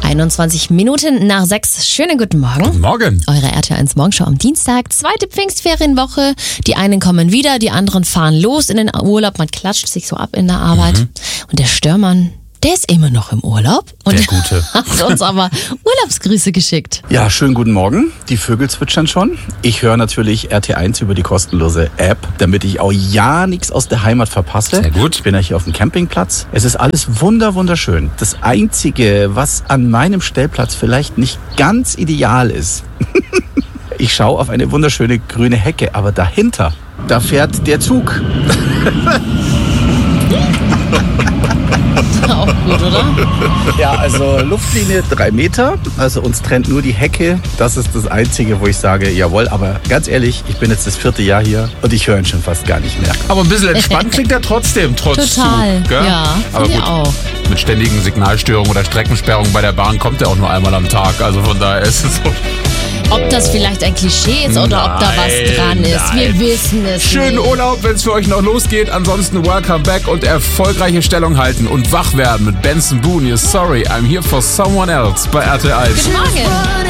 21 Minuten nach 6. Schönen guten Morgen. Guten Morgen. Eure RTL1 Morgenschau am Dienstag. 2. Pfingstferienwoche. Die einen kommen wieder, die anderen fahren los in den Urlaub. Man klatscht sich so ab in der Arbeit. Und der Störmann, der ist immer noch im Urlaub. Und Der Gute. hat uns aber Urlaubsgrüße geschickt. Ja, schönen guten Morgen. Die Vögel zwitschern schon. Ich höre natürlich RT1 über die kostenlose App, damit ich auch ja nichts aus der Heimat verpasse. Sehr gut. Ich bin ja hier auf dem Campingplatz. Es ist alles wunderschön. Das Einzige, was an meinem Stellplatz vielleicht nicht ganz ideal ist, ich schaue auf eine wunderschöne grüne Hecke, aber dahinter, da fährt der Zug. Auch gut, oder? Ja, also Luftlinie 3 Meter, also uns trennt nur die Hecke. Das ist das Einzige, wo ich sage, jawohl, aber ganz ehrlich, ich bin jetzt das 4. Jahr hier und ich höre ihn schon fast gar nicht mehr. Aber ein bisschen entspannt klingt er trotzdem, trotz Total. Zug, gell? Ja, aber finde ich gut, auch. mit ständigen Signalstörungen oder Streckensperrungen bei der Bahn kommt er auch nur einmal am Tag. Also von daher ist es so. Ob das vielleicht ein Klischee ist oder ob da was dran ist. Wir wissen es Schönen nicht. Urlaub, wenn es für euch noch losgeht. Ansonsten welcome back und erfolgreiche Stellung halten und wach werden mit Benson Boone. Sorry, I'm here for someone else bei RTL. Guten Morgen.